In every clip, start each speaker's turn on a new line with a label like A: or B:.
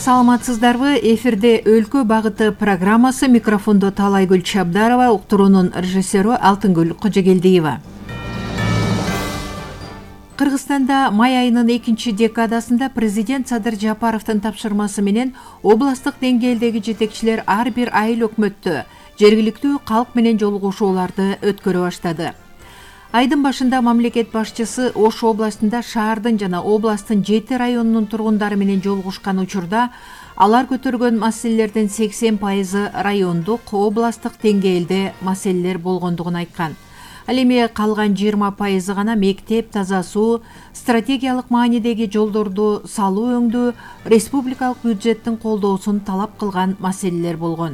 A: Саламатсыздарбы? Эфирде өлкө багыты программасы, микрофондо Талайгүл Чабдарова, уктуруунун режиссеру Алтынгүл Кожогелдиева. Кыргызстанда май айынын 2 декадасында президент Садыр Жапаровдун тапшырмасы менен областык деңгээлдеги жетекчилер ар бир айыл өкмөттө жергиликтүү калк менен жолугушууларды өткөрө баштады. Айдын башында мамлекет башчысы Ош областында шаардын жана областтын 7 районунун тургундары менен жолугушкан учурда алар көтөргөн маселелердин 80% райондук, областтык деңгээлде маселелер болгондугун айткан. Ал эми калган 20% гана мектеп, таза суу, стратегиялык маанидеги жолдорду салуу өңдүү, республикалык бюджеттин колдоосун талап кылган маселелер болгон.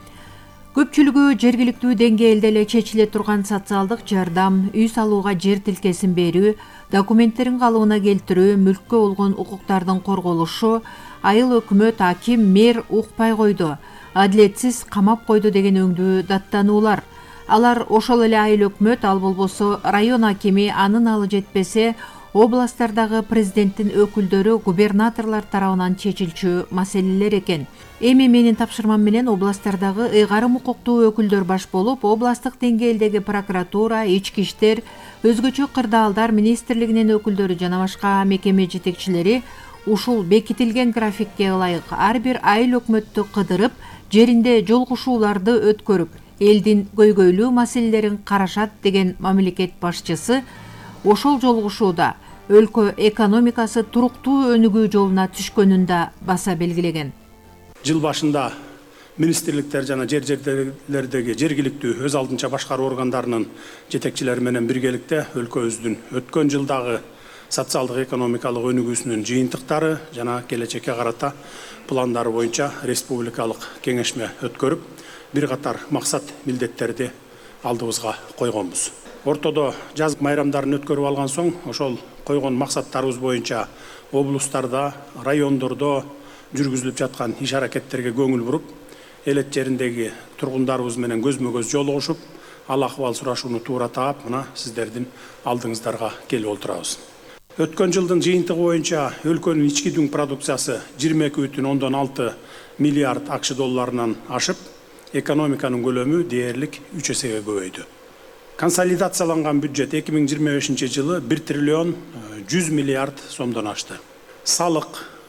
A: Көпчүлүгү жергиликтүү деңгээлде эле чечиле турган социалдык жардам, үй салууга жер тилкесин берүү, документтерин калыбына келтирүү, мүлккө болгон укуктардын корголушу, айыл өкмөт, аким, мэр укпай койду, адилетсиз камап койду деген өңдүү даттануулар. Алар ошол эле айыл өкмөт, ал болбосо район акими, анын алы жетпесе областтардагы президенттин өкүлдөрү, губернаторлор тарабынан чечилчү маселелер экен. Эми менин тапшырмам менен областтардагы ыйгарым укуктуу өкүлдөр баш болуп, областтык деңгээлдеги прокуратура, ички иштер, өзгөчө кырдаалдар министрлигинин өкүлдөрү жана башка мекеме жетекчилери ушул бекитилген графикке ылайык ар бир айыл өкмөттү кыдырып, жеринде жолугушууларды өткөрүп, элдин көйгөйлүү маселелерин карашат деген мамлекет башчысы ошол жолугушууда өлкө экономикасы туруктуу өнүгүү жолуна түшкөнүн да баса белгилеген.
B: Жыл башында министрликтер жана жерлердеги жергиликтүү өз алдынча башкаруу органдарынын жетекчилери менен биргеликте өлкөбүздүн өткөн жылдагы социалдык экономикалык өнүгүүсүнүн жыйынтыктары жана келечекке карата пландары боюнча республикалык кеңешме өткөрүп, бир катар максат милдеттерди алдыбызга койгонбуз. Ортодо жаз майрамдарын өткөрүп алган соң, ошол койгон максаттарыбыз боюнча облустарда, райондордо жүргүзүлүп жаткан иш аракеттерге көңүл буруп, элет жериндеги тургундарыбыз менен көзмө-көз жолугушуп, ал акыбал сурашууну туура таап, мына сиздердин алдыңыздарга келип отурабыз. Өткөн жылдын жыйынтыгы боюнча өлкөнүн ички дүң продукциясы 22,6 миллиард АКШ долларынан ашып, экономиканын көлөмү дээрлик 3 эсеге көбөйдү. Консолидацияланган бюджет 2025 жылы 1 триллион 100 миллиард сомдон ашты. Салык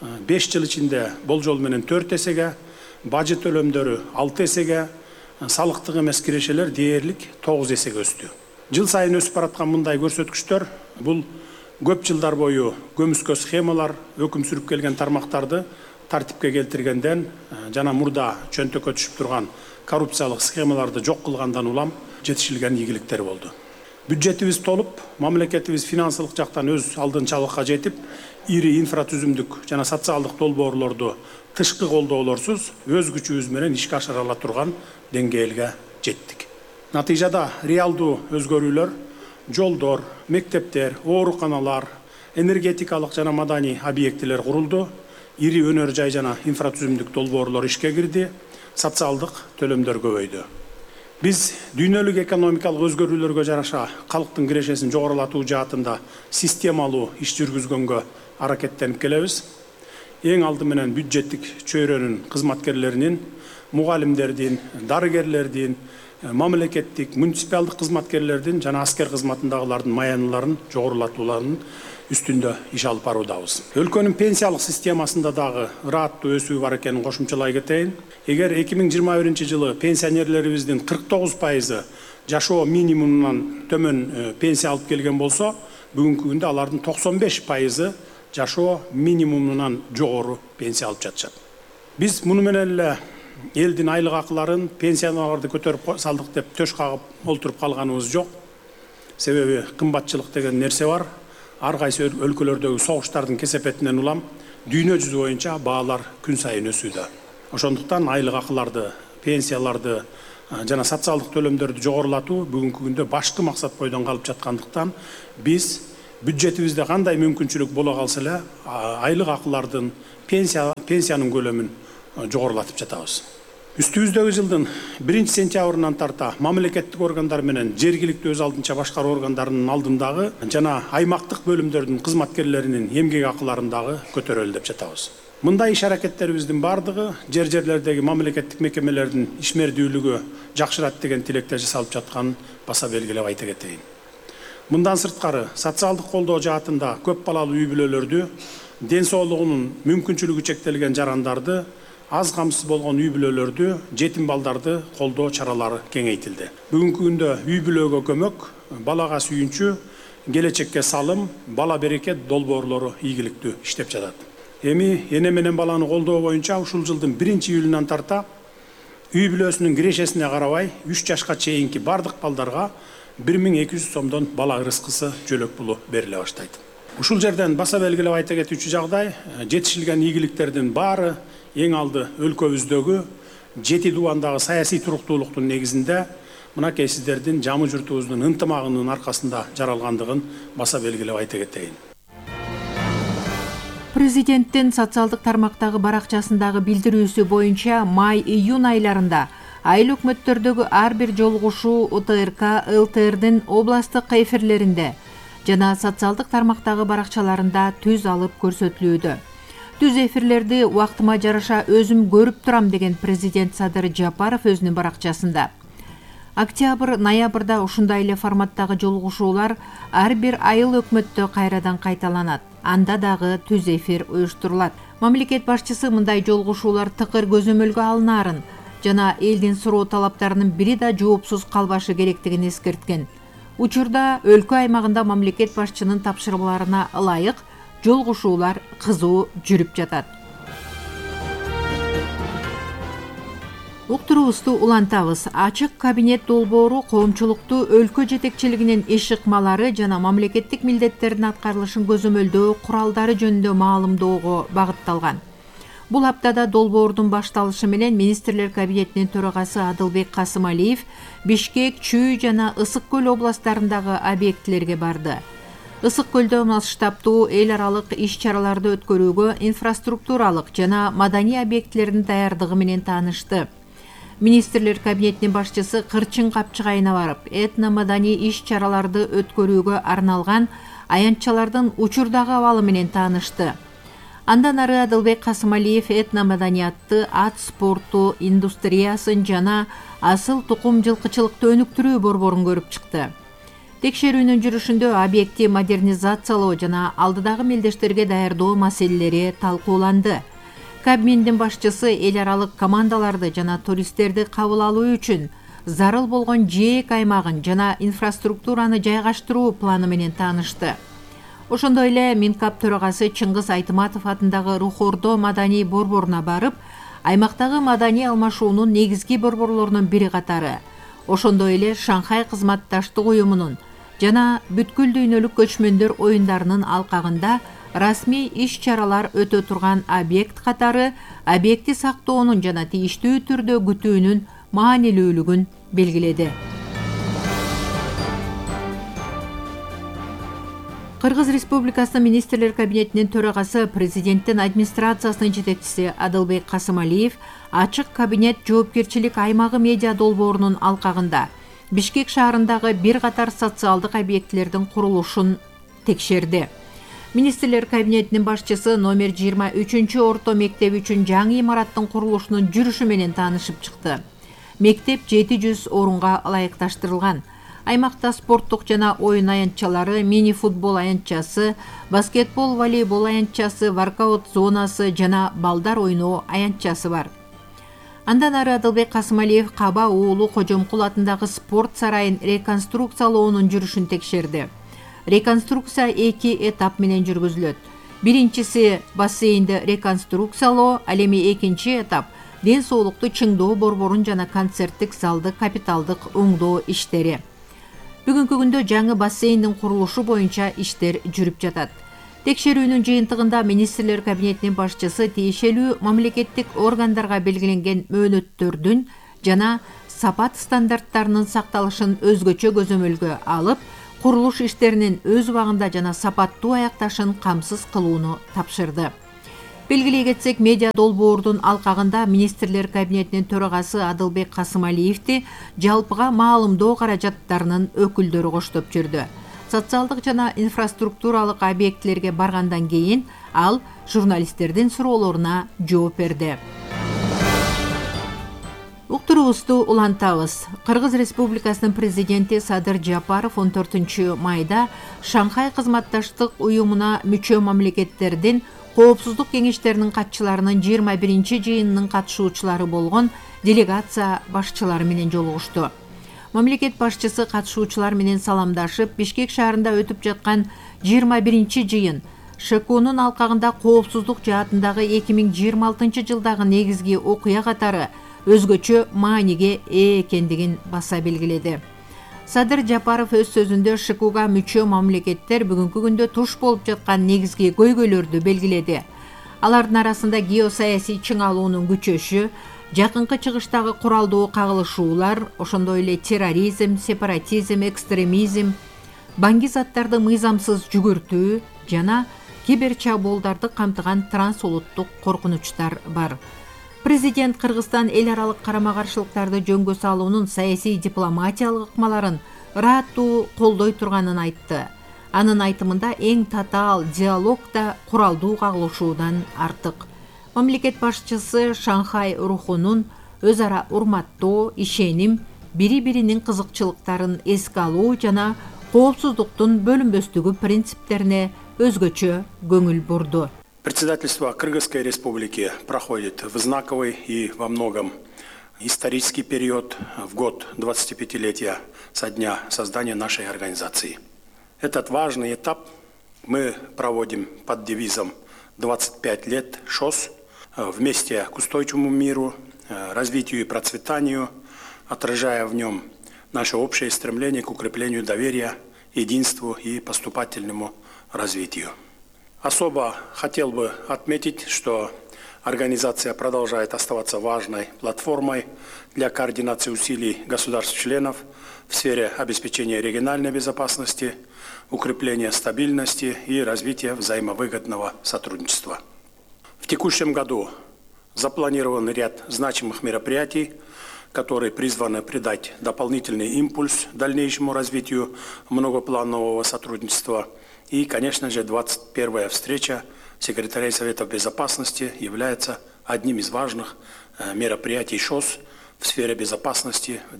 B: 5 жыл ичинде болжол менен 4 эсеге, бажет төлөмдөрү 6 эсеге, салыктык эмес кирешелер дээрлик 9 эсеге өстү. Жыл сайын өсүп бараткан мындай көрсөткүчтөр бул көп жылдар бою көмүскө схемалар өкүм сүрүп келген тармактарды тартипке келтиргенден жана мурда чөнтөккө түшүп турган коррупциялык схемаларды жок кылгандан улам жетишилген ийгиликтер болду. Бюджетибиз толуп, мамлекетибиз финансылык жактан өз алдынчалыкка жетип, ири инфратүзүмдүк жана социалдык долбоорлорду тышкы колдоолорсуз өз күчүбүз менен ишке ашыра ала турган деңгээлге жеттик. Натыйжада реалдуу өзгөрүүлөр жолдор, мектептер, ооруканалар, энергетикалык жана маданий объектилер курулду, ири өнөр жай жана инфратүзүмдүк долбоорлор ишке кирди, социалдык төлөмдөр көбөйдү. Биз дүйнөлүк экономикалык өзгөрүүлөргө жараша калктын кирешесин жогорулатуу жаатында системалуу иш жүргүзгөнгө аракеттенип келебиз. Эң алды менен бюджеттик чөйрөнүн кызматкерлеринин, мугалимдердин, дарыгерлердин, мамлекеттик, муниципалдык кызматкерлердин жана аскер кызматындагылардын маяныларын жогорулатууларынын үстүндө иш алып баруудабыз. Өлкөнүн пенсиялык системасында дагы ырааттуу өсүү бар экенин кошумчалай кетейин. Эгер 2021 жылы пенсионерлерибиздин 49% жашоо минимумунан төмөн пенсия алып келген болсо, бүгүнкү күндө алардын 95% жашоо минимумунан жогору пенсия алып жатышат. Биз муну менен эле элдин айлык акыларын, пенсияларды көтөрүп салдык деп төш кагып олтуруп калганыбыз жок. Себеби кымбатчылык деген нерсе бар. Ар кайсы өлкөлөрдөгү согуштардын кесепетинен улам дүйнө жүзү боюнча баалар күн сайын өсүүдө. Ошондуктан айлык акыларды, пенсияларды жана социалдык төлөмдөрдү жогорулатуу бүгүнкү күндө башкы максат бойдон калып жаткандыктан биз бюджетибизде кандай мүмкүнчүлүк боло калса эле айлык акылардын, пенсиянын көлөмүн жогорулатып жатабыз. Үстүбүздөгү жылдын 1 сентябрынан тарта мамлекеттик органдар менен жергиликтүү өз алдынча башкаруу органдарынын алдындагы жана аймактык бөлүмдөрдүн кызматкерлеринин эмгек акыларын дагы көтөрөлү деп жатабыз. Мындай иш-аракеттерибиздин бардыгы жерлердеги мамлекеттик мекемелердин ишмердүүлүгү жакшырат деген тилекте жасалып жатканын баса белгилеп айта кетейин. Мындан сырткары социалдык колдоо жаатында көп балалуу үй бүлөлөрдү, ден соолугунун мүмкүнчүлүгү чектелген жарандарды, аз камсыз болгон үй бүлөлөрдү, жетим балдарды колдоо чаралары кеңейтилди. Бүгүнкү күндө үй бүлөгө көмөк, балага сүйүнчү, келечекке салым, бала берекет долбоорлору ийгиликтүү иштеп жатат. Эми эне менен баланы колдоо боюнча ушул жылдын 1-июлунан тарта үй бүлөсүнүн кирешесине карабай 3 жашка чейинки бардык балдарга 1200 сомдон бала ырыскысы жөлөк пулу бериле баштайт. Ушул жерден баса белгилеп айта кетүүчү жагдай, жетишилген ийгиликтердин баары эң алды өлкөбүздөгү жети дубандагы саясий туруктуулуктун негизинде мынакей сиздердин жамы журтубуздун ынтымагынын аркасында жаралгандыгын баса белгилеп айта кетейин.
A: Президенттин социалдык тармактагы баракчасындагы билдирүүсү боюнча май-июнь айларында айыл өкмөттөрдөгү ар бир жолугушуу УТРК, ЛТРдин областтык эфирлеринде жана социалдык тармактагы баракчаларында түз алып көрсөтүлүүдө. Түз эфирлерди убактыма жараша өзүм көрүп турам деген президент Садыр Жапаров өзүнүн баракчасында. Октябрь-ноябрда ушундай эле форматтагы жолугушуулар ар бир айыл өкмөттө кайрадан кайталанат. Анда дагы түз эфир уюштурулат. Мамлекет башчысы мындай жолугушуулар тыкыр көзөмөлгө алынаарын жана элдин суроо талаптарынын бири да жоопсуз калбашы керектигин эскерткен. Учурда өлкө аймагында мамлекет башчынын тапшырмаларына ылайык жолугушуулар кызуу жүрүп жатат. Уктуруубузду улантабыз. Ачык кабинет долбоору коомчулукту өлкө жетекчилигинин иш ыкмалары жана мамлекеттик милдеттердин аткарылышын көзөмөлдөө куралдары жөнүндө маалымдоого багытталган. Бул аптада долбоордун башталышы менен министрлер кабинетинин төрагасы Адылбек Касымалиев Бишкек, Чүй жана Ысык көл областарындагы объектилерге барды. Ысык көлдө масштабтуу эл аралык иш-чараларды өткөрүүгө инфраструктуралык жана маданий объектилердин даярдыгы менен таанышты. Министрлер кабинетинин башчысы Кырчын Капчыгайына барып, этно-маданий иш-чараларды өткөрүүгө арналган аянтчалардын учурдагы абалы менен таанышты. Андан ары Адылбек Касымалиев этно-маданиятты, ат спорту индустриясын жана асыл тукум жылкычылыкты өнүктүрүү борборун көрүп чыкты. Текшерүүнүн жүрүшүндө объекти модернизациялоо жана алдыдагы мелдештерге даярдоо маселелери талкууланды. Кабминдин башчысы эл аралык командаларды жана туристтерди кабыл алуу үчүн зарыл болгон жээк аймагын жана инфраструктураны жайгаштыруу планы менен таанышты. Ошондой эле Минкап төрагасы Чыңгыз Айтматов атындагы Рухордо маданий борборуна барып, аймактагы маданий алмашуунун негизги борборлорунун бири катары, ошондой эле Шанхай кызматташтык уюмунун жана бүткүл дүйнөлүк көчмөндөр оюндарынын алкагында расмий иш-чаралар өтө турган объект катары объекти сактоонун жана тийиштүү түрдө күтүүнүн маанилүүлүгүн белгиледи. Кыргыз Республикасынын министрлер кабинетинин төрагасы президенттин администрациясынын жетекчиси Адылбек Касымалиев ачык кабинет жоопкерчилик аймагы медиа долбоорунун алкагында Бишкек шаарындагы бир катар социалдык объектилердин курулушун текшерди. Министрлер кабинетинин башчысы номер 23 орто мектеп үчүн жаңы имараттын курулушунун жүрүшү менен таанышып чыкты. Мектеп 700 орунга ылайыкташтырылган. Аймакта спорттук жана оюн аянтчалары, мини-футбол аянтчасы, баскетбол, волейбол аянтчасы, воркаут зонасы жана балдар ойноо аянтчасы бар. Андан ары Адылбек Касымалиев Каба уулу Кожомкул атындагы спорт сарайын реконструкциялоонун жүрүшүн текшерди. Реконструкция 2 этап менен жүргүзүлөт. Биринчиси бассейнди реконструкциялоо, ал эми экинчи этап ден соолукту чыңдоо борборун жана концерттик залды капиталдык оңдоо иштери. Бүгүнкү күндө жаңы бассейндин курулушу боюнча иштер жүрүп жатат. Текшерүүнүн жыйынтыгында министрлер кабинетинин башчысы тиешелүү мамлекеттик органдарга белгиленген мөөнөттөрдүн жана сапат стандарттарынын сакталышын өзгөчө көзөмөлгө алып, курулуш иштеринин өз убагында жана сапаттуу аякташын камсыз кылууну тапшырды. Белгилей кетсек, медиа долбоордун алкагында министрлер кабинетинин төрагасы Адылбек Касымалиевди жалпыга маалымдоо каражаттарынын өкүлдөрү коштоп жүрдү. Социалдык жана инфраструктуралык объектилерге баргандан кийин Ал журналисттердин суроолоруна жооп берди. Уктуруубузду улантабыз. Кыргыз Республикасынын президенти Садыр Жапаров 14-майда Шанхай кызматташтык уюмуна мүчө мамлекеттердин коопсуздук кеңештеринин катчыларынын 21-жыйынынын катышуучулары болгон делегация башчылары менен жолугушту. Мамлекет башчысы катышуучулар менен саламдашып, Бишкек шаарында өтүп жаткан 21-жыйын ШКУнун алкагында коопсуздук жаатындагы 2026-жылдагы негизги окуя катары өзгөчө мааниге ээ экендигин баса белгиледи. Садыр Жапаров өз сөзүндө ШКУга мүчө мамлекеттер бүгүнкү күндө туш болуп жаткан негизги көйгөйлөрдү белгиледи. Алардын арасында геосаясий чыңалуунун күчөшү, жакынкы чыгыштагы куралдуу кагылышуулар, ошондой эле терроризм, сепаратизм, экстремизм, баңги заттарды мыйзамсыз жүгүртүү жана киберчабуулдарды камтыган трансулуттук коркунучтар бар. Президент Кыргызстан эл аралык карама-каршылыктарды жөнгө салуунун саясий дипломатиялык ыкмаларын ырааттуу колдой турганын айтты. Анын айтымында эң татаал диалог да куралдуу кагылышуудан артык. Мамлекет башчысы Шанхай рухунун өз ара урматтоо, ишеним, бири-биринин кызыкчылыктарын эске алуу жана коопсуздуктун бөлүнбөстүгү принциптерине өзгөчө көңүл бурду.
B: Председательство Кыргызской Республики проходит в знаковый и во многом исторический период в год 25-летия со дня создания нашей организации. Этот важный этап мы проводим под девизом «25 лет ШОС» вместе к устойчивому миру, развитию и процветанию, отражая в нем наше общее стремление к укреплению доверия, единству и поступательному развитию. Особо хотел бы отметить, что организация продолжает оставаться важной платформой для координации усилий государств-членов в сфере обеспечения региональной безопасности, укрепления стабильности и развития взаимовыгодного сотрудничества. В текущем году запланирован ряд значимых мероприятий, которые призваны придать дополнительный импульс дальнейшему развитию многопланового сотрудничества. И, конечно же, 21-я встреча секретарей Совета Безопасности является одним из важных мероприятий ШОС в сфере безопасности в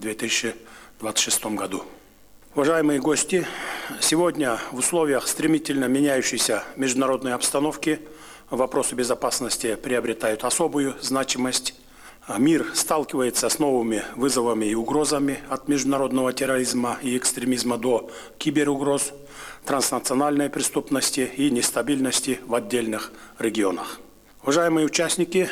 B: 2026 году. Уважаемые гости, сегодня в условиях стремительно меняющейся международной обстановки вопросы безопасности приобретают особую значимость. Мир сталкивается с новыми вызовами и угрозами от международного терроризма и экстремизма до киберугроз, транснациональной преступности и нестабильности в отдельных регионах. Уважаемые участники,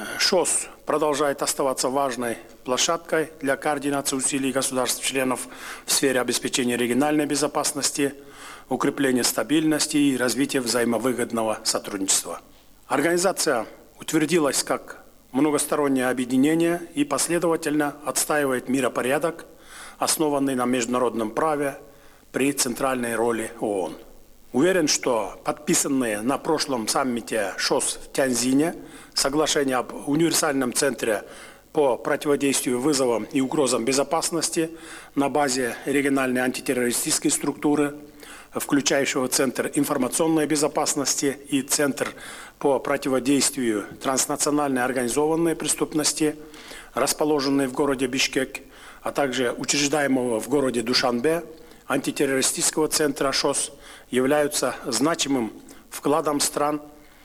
B: ШОС продолжает оставаться важной площадкой для координации усилий государств-членов в сфере обеспечения региональной безопасности, укрепления стабильности и развития взаимовыгодного сотрудничества. Организация утвердилась как многостороннее объединение и последовательно отстаивает миропорядок, основанный на международном праве при центральной роли ООН. Уверен, что подписанные на прошлом саммите ШОС в Тяньзине соглашение об универсальном центре по противодействию вызовам и угрозам безопасности на базе региональной антитеррористической структуры, включающего Центр информационной безопасности и Центр по противодействию транснациональной организованной преступности, расположенные в городе Бишкек, а также учреждаемого в городе Душанбе антитеррористического центра ШОС, являются значимым вкладом стран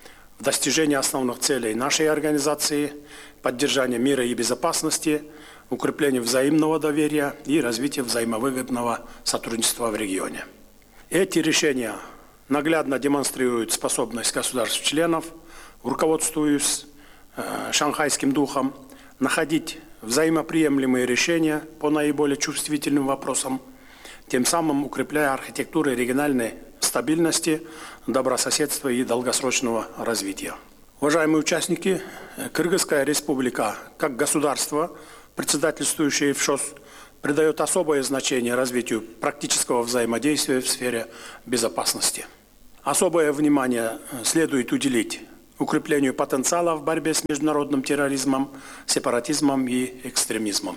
B: в достижение основных целей нашей организации, поддержание мира и безопасности, укрепление взаимного доверия и развитие взаимовыгодного сотрудничества в регионе. Эти решения наглядно демонстрируют способность государств-членов, руководствуясь шанхайским духом, находить взаимоприемлемые решения по наиболее чувствительным вопросам, тем самым укрепляя архитектуру региональной стабильности, добрососедства и долгосрочного развития. Уважаемые участники, Кыргызская республика как государство, председательствующее в ШОС, придает особое значение развитию практического взаимодействия в сфере безопасности. Особое внимание следует уделить укреплению потенциала в борьбе с международным терроризмом, сепаратизмом и экстремизмом.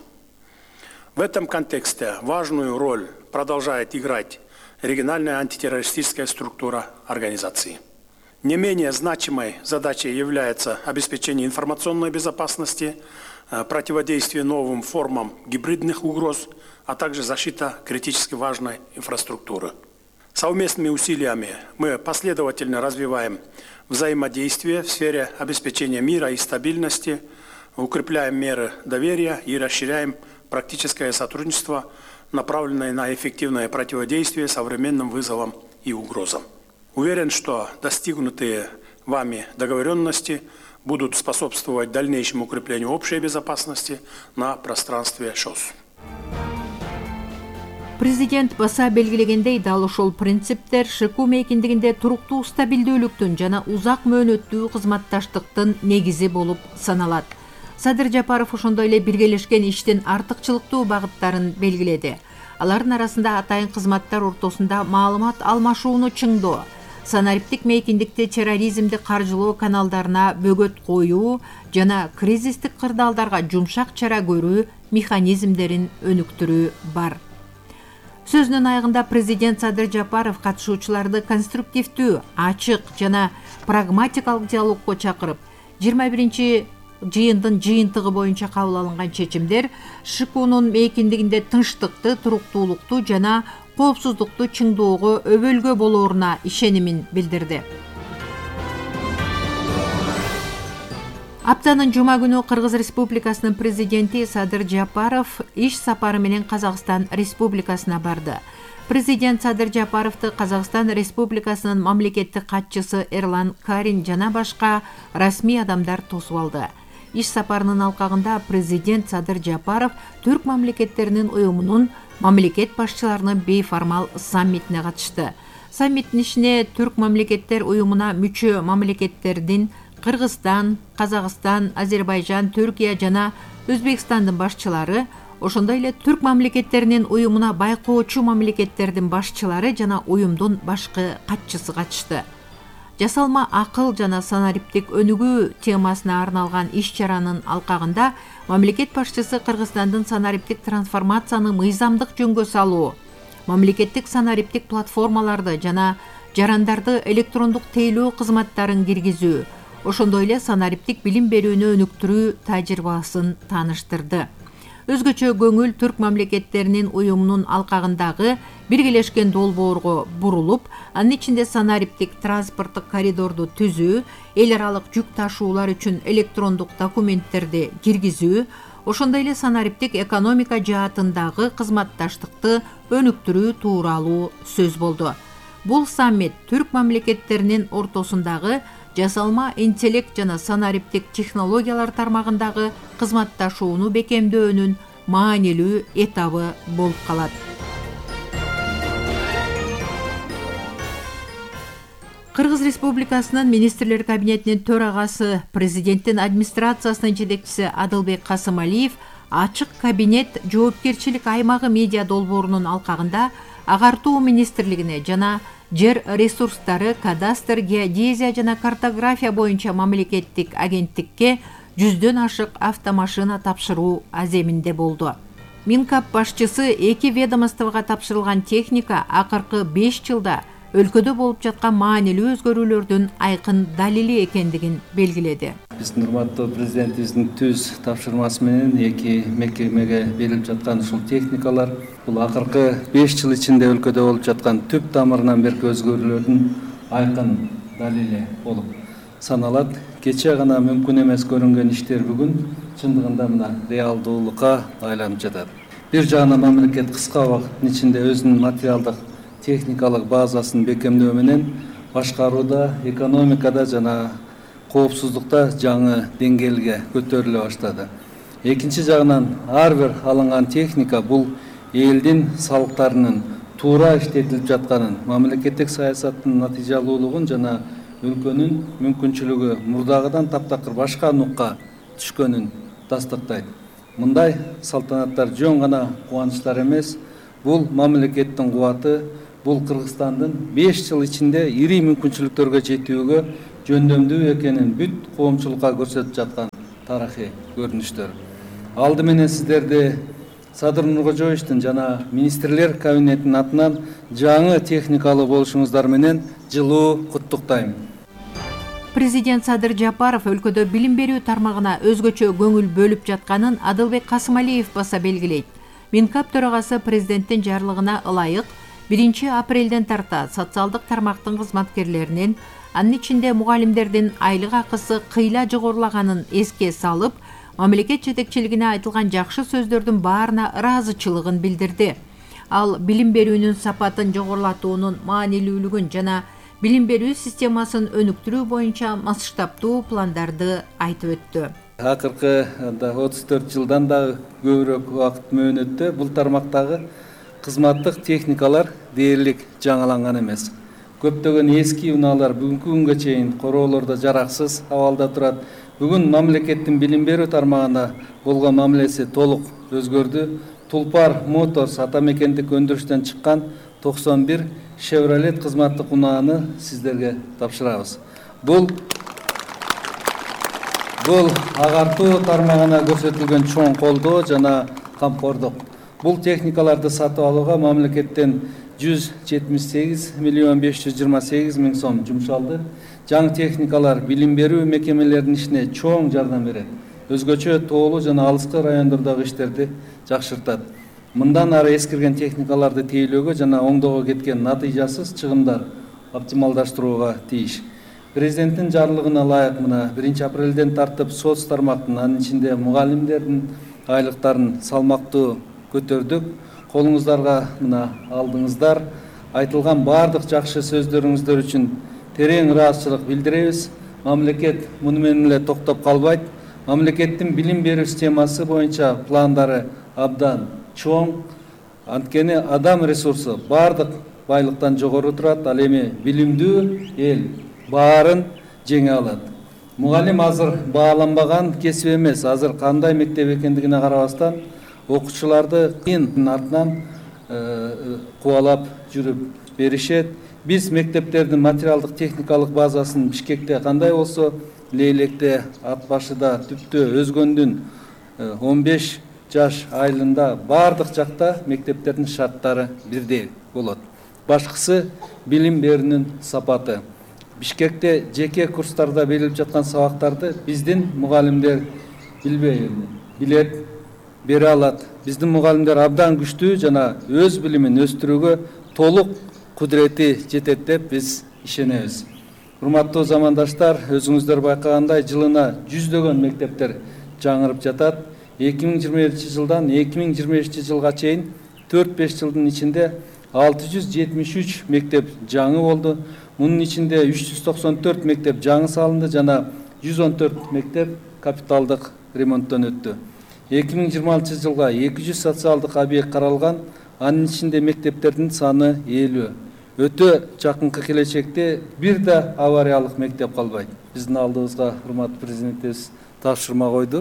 B: В этом контексте важную роль продолжает играть региональная антитеррористическая структура организации. Не менее значимой задачей является обеспечение информационной безопасности, противодействие новым формам гибридных угроз, а также защита критически важной инфраструктуры. Совместными усилиями мы последовательно развиваем взаимодействие в сфере обеспечения мира и стабильности, укрепляем меры доверия и расширяем практическое сотрудничество, направленное на эффективное противодействие современным вызовам и угрозам. Уверен, что достигнутые вами договоренности будут способствовать дальнейшему укреплению общей безопасности на пространстве ШОС.
A: Президент баса белгилегендей, дал ошол принциптер ШКУ мейкиндигинде туруктуу стабилдүүлүктүн жана узак мөөнөттүү кызматташтыктын негизи болуп саналат. Садыр Жапаров ошондой эле биргелешкен иштин артыкчылыктуу багыттарын белгиледи. Алардын арасында атайын кызматтар ортосунда маалымат алмашууну чыңдоо, санариптик мейкиндикти терроризмди каржылоо каналдарына бөгөт коюу жана кризистик кырдаалдарга жумшак чара көрүү механизмдерин өнүктүрүү бар. Сөзүнүн аягында президент Садыр Жапаров катышуучуларды конструктивдүү, ачык жана прагматикалык диалогко чакырып, 21 жыйындын жыйынтыгы боюнча кабыл алынган чечимдер ШКУнун мейкиндигинде тынчтыкты, туруктуулукту жана коопсуздукту чыңдоого өбөлгө болооруна ишенимин билдирди. Аптанын жума күнү Кыргыз Республикасынын президенти Садыр Жапаров иш сапары менен Казакстан Республикасына барды. Президент Садыр Жапаровду Казакстан Республикасынын мамлекеттик катчысы Эрлан Карин жана башка расмий адамдар тосуп алды. Иш сапарынын алкагында президент Садыр Жапаров түрк мамлекеттеринин уюмунун мамлекет башчыларынын бейформал саммитине катышты. Саммиттин ишине түрк мамлекеттер уюмуна мүчө мамлекеттердин Кыргызстан, Казакстан, Азербайжан, Түркия жана Өзбекстандын башчылары, ошондой эле түрк мамлекеттеринин уюмуна байкоочу мамлекеттердин башчылары жана уюмдун башкы катчысы катышты. Жасалма акыл жана санариптик өнүгүү темасына арналган иш-чаранын алкагында мамлекет башчысы Кыргызстандын санариптик трансформацияны мыйзамдык жөнгө салуу, мамлекеттик санариптик платформаларды жана жарандарды электрондук тейлөө кызматтарын киргизүү, ошондой эле санариптик билим берүүнү өнүктүрүү тажрыйбасын тааныштырды. Өзгөчө көңүл түрк мамлекеттеринин уюмунун алкагындагы биргелешкен долбоорго бурулуп, анын ичинде санариптик транспорттук коридорду түзүү, эл аралык жүк ташуулар үчүн электрондук документтерди киргизүү, ошондой эле санариптик экономика жаатындагы кызматташтыкты өнүктүрүү тууралуу сөз болду. Бул саммит түрк мамлекеттеринин ортосундагы жасалма интеллект жана санариптик технологиялар тармагындагы кызматташууну бекемдөөнүн маанилүү этабы болуп калат. Кыргыз Республикасынын министрлер кабинетинин төрагасы, президенттин администрациясынын жетекчиси Адылбек Касымалиев ачык кабинет жоопкерчилик аймагы медиа долбоорунун алкагында агартуу министрлигине жана жер ресурстары, кадастр, геодезия жана картография боюнча мамлекеттик агенттикке 100дөн ашык автомашина тапшыруу аземинде болду. Минкап башчысы эки ведомствого тапшырылган техника акыркы 5 жылда өлкөдө болуп жаткан маанилүү өзгөрүүлөрдүн айкын далили экендигин белгиледи.
C: Биздин урматтуу президентибиздин түз тапшырмасы менен эки мекемеге берилип жаткан ушул техникалар бул акыркы 5 жыл ичинде өлкөдө болуп жаткан түп тамырынан берки өзгөрүүлөрдүн айкын далили болуп саналат. Кече гана мүмкүн эмес көрүнгөн иштер бүгүн чындыгында мына реалдуулукка айланып жатат. Бир жагынан мамлекет кыска убакыттын ичинде өзүнүн материалдык техникалык базасын бекемдөө менен башкарууда, экономикада жана коопсуздукта жаңы деңгээлге көтөрүлө баштады. Экинчи жагынан ар бир алынган техника бул элдин салыктарынын туура иштетилип жатканын, мамлекеттик саясаттын натыйжалуулугун жана өлкөнүн мүмкүнчүлүгү мурдагыдан таптакыр башка нукка түшкөнүн тастыктайт. Мындай салтанаттар жөн гана кубанычтар эмес, бул мамлекеттин кубаты, бул Кыргызстандын 5 жыл ичинде ири мүмкүнчүлүктөргө жетүүгө жөндөмдүү экенин бүт коомчулукка көрсөтүп жаткан тарыхый көрүнүштөр. Алды менен сиздерди Садыр Нуркожоевичтин жана министрлер кабинетинин атынан жаңы техникалуу болушуңуздар менен жылуу куттуктайм.
A: Президент Садыр Жапаров өлкөдө билим берүү тармагына өзгөчө көңүл бөлүп жатканын Адылбек Касымалиев баса белгилейт. Минкап төрагасы президенттин жарлыгына ылайык 1 апрелден тарта социалдык тармактын кызматкерлеринин, анын ичинде мугалимдердин айлык акысы кыйла жогорулаганын эске салып, мамлекет жетекчилигине айтылган жакшы сөздөрдүн баарына ыраазычылыгын билдирди. Ал билим берүүнүн сапатын жогорулатуунун маанилүүлүгүн жана билим берүү системасын өнүктүрүү боюнча масштабтуу пландарды айтып өттү.
C: Акыркы 34 жылдан да көбүрөөк убакыт мөөнөттө бул тармактагы кызматтык техникалар дээрлик жаңаланган эмес. Көптөгөн эски унаалар бүгүнкү күнгө чейин короолордо жараксыз абалда турат. Бүгүн мамлекеттин билим берүү тармагына болгон мамилеси толук өзгөрдү. Тулпар Моторс атамекендик өндүрүштөн чыккан 91 Chevrolet кызматтык унааны сиздерге тапшырабыз. Бул агартуу тармагына көрсөтүлгөн чоң колдоо жана камкордук. Бул техникаларды сатып алууга мамлекеттен 178 миллион 528 миң сом жумшалды. Жаңы техникалар билим берүү мекемелеринин ишине чоң жардам берет. Өзгөчө тоолуу жана алыскы райондордогу иштерди жакшыртат. Мындан ары эскирген техникаларды тейлөөгө жана оңдоого кеткен натыйжасыз чыгымдар оптималдаштырууга тийиш. Президенттин жарлыгына ылайык мына 1 апрелден тартып соц тармактын, анын ичинде мугалимдердин айлыктарын салмактуу көтөрдүк. Колуңуздарга мына алдыңыздар. Айтылган бардык жакшы сөздөрүңүздөр үчүн терең ыраазычылык билдиребиз. Мамлекет муну менен эле токтоп калбайт. Мамлекеттин билим берүү системасы боюнча пландары абдан чоң. Анткени адам ресурсу бардык байлыктан жогору турат. Ал эми билимдүү эл баарын жеңе алат. Мугалим азыр бааланбаган кесип эмес. Азыр кандай мектеп экендигине карабастан окуучуларды кыйын артынан кубалап жүрүп беришет. Биз мектептердин материалдык техникалык базасын Бишкекте кандай болсо, Лейлекте, Ат башыда, Түптө, Өзгөндүн 15 жаш айылында бардык жакта мектептердин шарттары бирдей болот. Башкысы билим берүүнүн сапаты. Бишкекте жеке курстарда берилип жаткан сабактарды биздин мугалимдер билет, бере алат. Биздин мугалимдер абдан күчтүү жана өз билимин өстүрүүгө толук кудурети жетет деп биз ишенебиз. Урматтуу замандаштар, өзүңүздөр байкагандай жылына жүздөгөн мектептер жаңырып жатат. 2020 жылдан 2025 жылга чейин 4-5 жылдын ичинде 673 мектеп жаңы болду. Мунун ичинде 394 мектеп жаңы салынды жана 114 мектеп капиталдык ремонттон өттү. 2026 жылга 200 социалдык объект каралган, анын ичинде мектептердин саны 50. Өтө жакынкы келечекте бир да авариялык мектеп калбайт. Биздин алдыбызга урматтуу президентибиз тапшырма койду.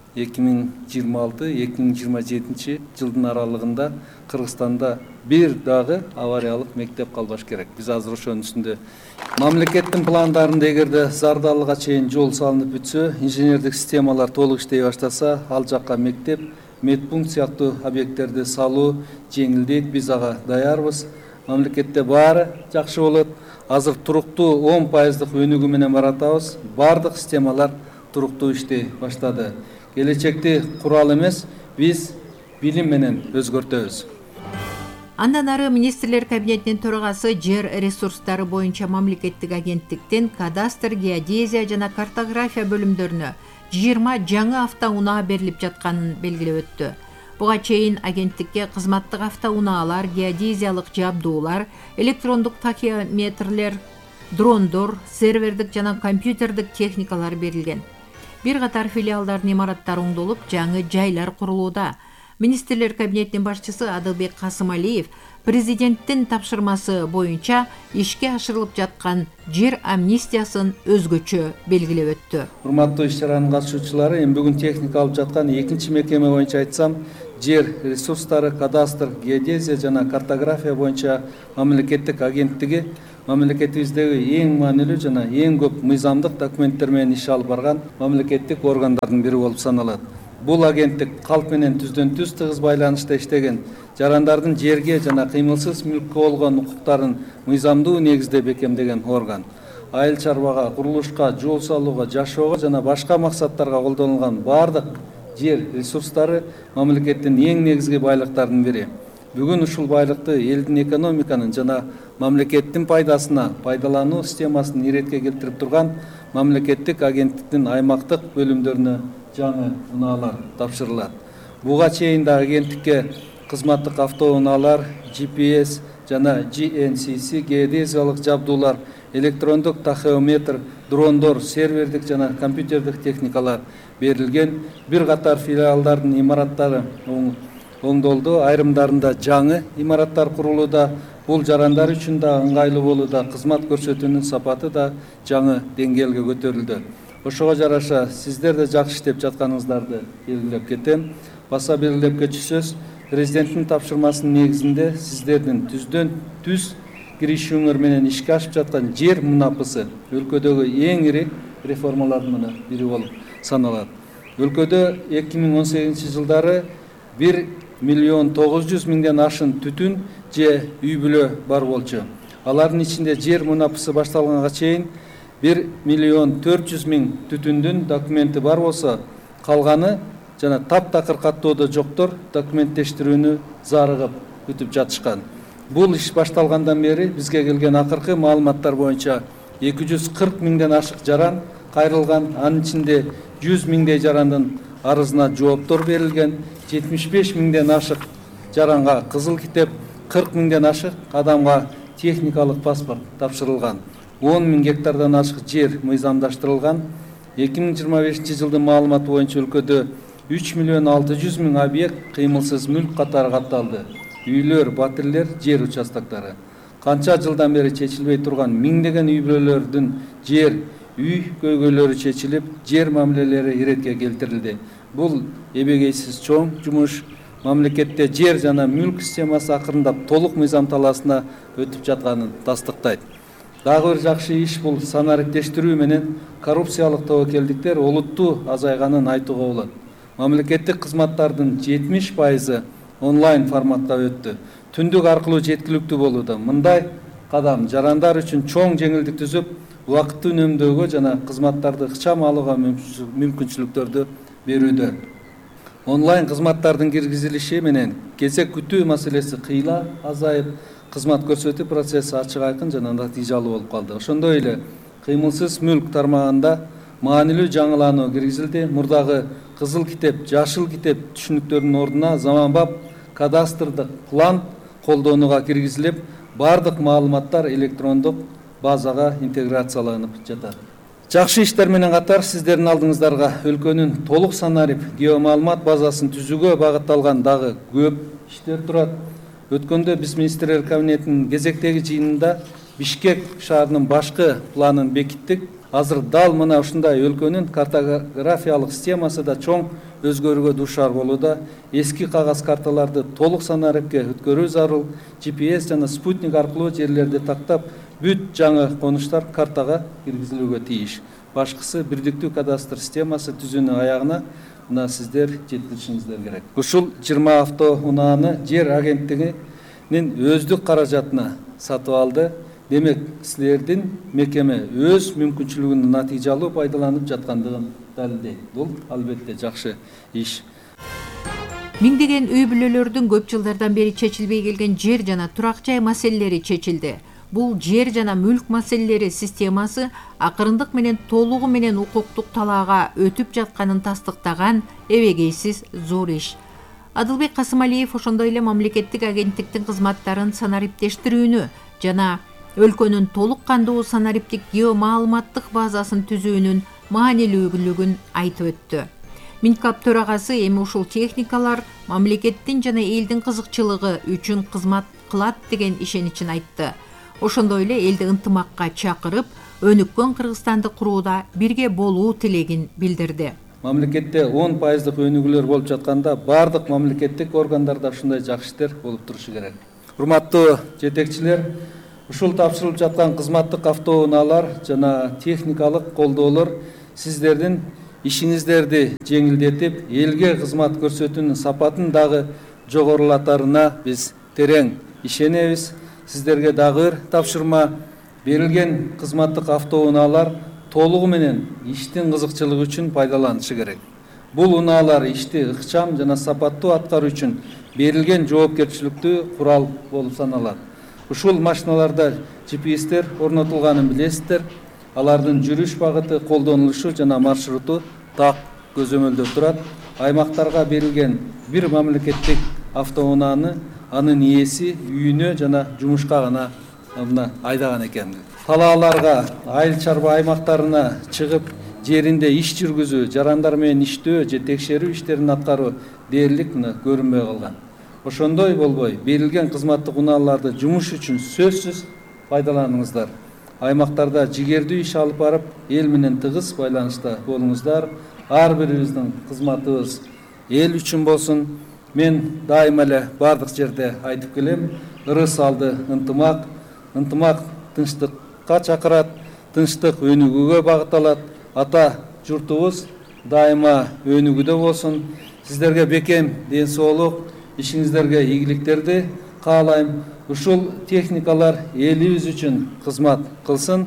C: 2026-2027 жылдын аралыгында Кыргызстанда бир дагы авариялык мектеп калбаш керек. Биз азыр ошонун үстүндө мамлекеттин пландарында эгерде Зардалыга чейин жол салынып бүтсө, инженердик системалар толук иштей баштаса, ал жакка мектеп, медпункт сыяктуу объекттерди салуу жеңилдейт. Биз ага даярбыз. Мамлекетте баары жакшы болот. Азыр туруктуу 10% өнүгүү менен баратабыз. Бардык системалар туруктуу иштей баштады. Келечекти курал эмес, биз билим менен өзгөртөбүз.
A: Андан ары министрлер кабинетинин төрагасы жер ресурстары боюнча мамлекеттик агенттиктин кадастр, геодезия жана картография бөлүмдөрүнө 20 жаңы автоунаа берилип жатканын белгилеп өттү. Буга чейин агенттикке кызматтык автоунаалар, геодезиялык жабдуулар, электрондук такиметрлер, дрондор, сервердик жана компьютердик техникалар берилген. Бир катар филиалдардын имараттары оңдолуп, жаңы жайлар курулууда. Министрлер кабинетинин башчысы Адылбек Касымалиев президенттин тапшырмасы боюнча ишке ашырылып жаткан жер амнистиясын өзгөчө белгилеп өттү.
C: Урматтуу иш-чаранын катышуучулары, эми бүгүн техника алып жаткан экинчи мекеме боюнча айтсам, жер ресурстары, кадастр, геодезия жана картография боюнча мамлекеттик агенттиги мамлекетибиздеги эң маанилүү жана эң көп мыйзамдык документтер менен иш алып барган мамлекеттик органдардын бири болуп саналат. Бул агенттик калк менен түздөн түз тыгыз байланышта иштеген, жарандардын жерге жана кыймылсыз мүлккө болгон укуктарын мыйзамдуу негизде бекемдеген орган. айыл чарбага, курулушка, жол салууга, жашоого жана башка максаттарга колдонулган бардык жер ресурстары мамлекеттин эң негизги байлыктарынын бири. Бүгүн ушул байлыкты элдин экономиканын жана мамлекеттин пайдасына пайдалануу системасын иретке келтирип турган мамлекеттик агенттиктин аймактык бөлүмдөрүнө жаңы унаалар тапшырылат. Буга чейин да агенттикке кызматтык автоунаалар, GPS жана GNCC геодезиялык жабдуулар, электрондук тахеометр, дрондор, сервердик жана компьютердик техникалар берилген. Бир катар филиалдардын имараттары оңдолду, айрымдарында жаңы имараттар курулууда. Бул жарандар үчүн да ыңгайлуу болууда, кызмат көрсөтүүнүн сапаты да жаңы деңгээлге көтөрүлдү. Ошого жараша сиздер да жакшы иштеп жатканыңыздарды белгилеп кетем. Баса белгилеп кетсөз, президенттин тапшырмасынын негизинде сиздердин түздөн түз киришүүңөр менен ишке ашып жаткан жер мунапысы өлкөдөгү эң ири реформалардын бири болуп саналат. Өлкөдө 2018 жылдары 1.900.000 ашын түтүн же үй бүлө бар болчу. Алардын ичинде жер мунапысы башталганга чейин 1.400.000 түтүндүн документи бар болсо, калганы жана таптакыр каттоодо жоктор документтештирүүнү зарыгып күтүп жатышкан. Бул иш башталгандан бери бизге келген акыркы маалыматтар боюнча 240.000ден ашык жаран кайрылган, анын ичинде 100.000дей жарандын арызына жооптор берилген, 75.000ден ашык жаранга кызыл китеп, 40.000ден ашык адамга техникалык паспорт тапшырылган. 10.000 гектардан ашык жер мыйзамдаштырылган. 2025 жылдын маалыматы боюнча өлкөдө 3.600.000 объект кыймылсыз мүлк катары катталды. Үйлөр, батирлер, жер участоктары. Канча жылдан бери чечилбей турган миңдеген үй бүлөлөрдүн жер, үй көйгөйлөрү чечилип, жер мамилелери иретке келтирилди. Бул эбегейсиз чоң жумуш. Мамлекетте жер жана мүлк системасы акырындап толук мыйзам талаасына өтүп жатканын тастыктайт. Дагы бир жакшы иш бул санариптештирүү менен коррупциялык тобокелдиктер олуттуу азайганын айтууга болот. Мамлекеттик кызматтардын 70% онлайн форматта өттү. Түндүк аркылуу жеткиликтүү болууда. Мындай кадам жарандар үчүн чоң жеңилдик түзүп, убакытты үнөмдөөгө жана кызматтарды ыкчам алууга мүмкүнчүлүктөрдү берүүдө. Онлайн кызматтардын киргизилиши менен кезек күтүү маселеси кыйла азайып, кызмат көрсөтүү процесси ачык айкын жана натыйжалуу болуп калды. Ошондой эле кыймылсыз мүлк тармагында маанилүү жаңылануу киргизилди. Мурдагы кызыл китеп, жашыл китеп түшүнүктөрүнүн ордуна заманбап кадастрдык план колдонууга киргизилип, бардык маалыматтар электрондук базага интеграцияланып жатат. Жакшы иштер менен катар сиздердин алдыңыздарга өлкөнүн толук санарип геомаалымат базасын түзүүгө багытталган дагы көп иштер турат. Өткөндө биз министрлер кабинетинин кезектеги жыйынында Бишкек шаарынын башкы планын бекиттик. Азыр дал мына ушундай өлкөнүн картографиялык системасы да чоң өзгөрүүгө дуушар болууда. Эски кагаз карталарды толук санарипке өткөрүү зарыл. GPS жана спутник аркылуу жерлерди тактап, бүт жаңы конуштар картага киргизилүүгө тийиш. Башкысы бирдиктүү кадастр системасы түзүүнүн аягына мына сиздер жеткиришиңиздер керек. Ушул 20 автоунааны жер агенттигинин өздүк каражатына сатып алды. Демек, силердин мекеме өз мүмкүнчүлүгүнүн натыйжалуу пайдаланып жаткандыгын далилдейт. Бул албетте жакшы иш.
A: Миңдеген үй бүлөлөрдүн көп жылдардан бери чечилбей келген жер жана турак жай маселелери чечилди. Бул жер жана мүлк маселелери системасы акырындык менен толугу менен укуктук талаага өтүп жатканын тастыктаган эбегейсиз зор иш. Адылбек Касымалиев ошондой эле мамлекеттик агенттиктин кызматтарын санариптештирүүнү жана өлкөнүн толук кандуу санариптик геомаалыматтык базасын түзүүнүн маанилүүлүгүн айтып өттү. Минкап төрагасы эми ушул техникалар мамлекеттин жана элдин кызыкчылыгы үчүн кызмат кылат деген ишеничин айтты. Ошондой эле элди ынтымакка чакырып, өнүккөн Кыргызстанды курууда бирге болуу тилегин билдирди.
C: Мамлекетте 10% өнүгүүлөр болуп жатканда бардык мамлекеттик органдарда ушундай жакшы иштер болуп турушу керек. Урматтуу жетекчилер, ушул тапшырылып жаткан кызматтык автоунаалар жана техникалык колдоолор сиздердин ишиңиздерди жеңилдетип, элге кызмат көрсөтүүнүн сапатын дагы жогорулатарына биз терең ишенебиз. Сиздерге дагы тапшырма Берилген кызматтык автоунаалар толугу менен иштин кызыкчылыгы үчүн пайдаланышы керек. Бул унаалар ишти ыкчам жана сапаттуу аткаруу үчүн берилген жоопкерчиликтүү курал болуп саналат. Ушул машиналарда GPS-тер орнотулганын билесиздер. Алардын жүрүш багыты, колдонулушу жана маршруту так көзөмөлдө турат. Аймактарга берилген бир мамлекеттик автоунааны анын ээси үйүнө жана жумушка гана айдаган экен. Талааларга, айыл чарба аймактарына чыгып, жеринде иш жүргүзүү, жарандар менен иштөө же текшерүү иштерин аткаруу дээрлик көрүнбөй калган. Ошондой болбой, берилген кызматтык унааларды жумуш үчүн сөзсүз пайдаланыңыздар. Аймактарда жигердүү иш алып барып, эл менен тыгыз байланышта болуңуздар. Ар бирибиздин кызматыбыз эл үчүн болсун. Мен дайыма эле бардык жерде айтып келем, ырыс алды ынтымак, ынтымак тынчтыкка чакырат, тынчтык өнүгүүгө багытталат. Ата журтубуз дайыма өнүгүүдө болсун. Сиздерге бекем ден соолук, ишиңиздерге ийгиликтерди каалайм. Ушул техникалар элибиз үчүн кызмат кылсын.